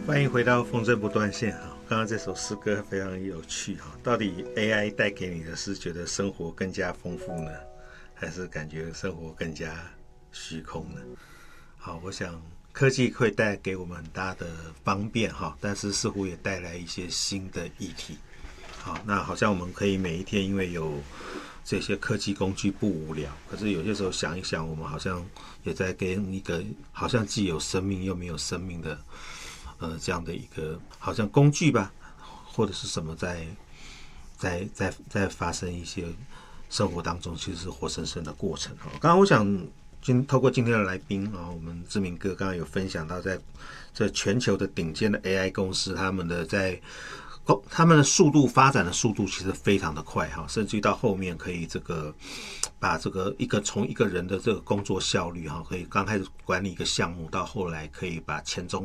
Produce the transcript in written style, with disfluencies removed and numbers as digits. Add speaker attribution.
Speaker 1: 欢迎回到风筝不断线哈。刚刚这首诗歌非常有趣哈，到底 AI 带给你的是觉得生活更加丰富呢，还是感觉生活更加虚空呢？好，我想科技会带给我们很大的方便哈，但是似乎也带来一些新的议题。好，那好像我们可以每一天因为有这些科技工具不无聊，可是有些时候想一想，我们好像也在跟一个好像既有生命又没有生命的这样的一个好像工具吧，或者是什么在发生一些生活当中其实是活生生的过程。刚刚我想透过今天的来宾啊，我们志明哥刚刚有分享到，在这全球的顶尖的 AI 公司，他们的速度发展的速度其实非常的快哈，甚至于到后面可以把从一个人的这个工作效率哈，可以刚开始管理一个项目，到后来可以把前中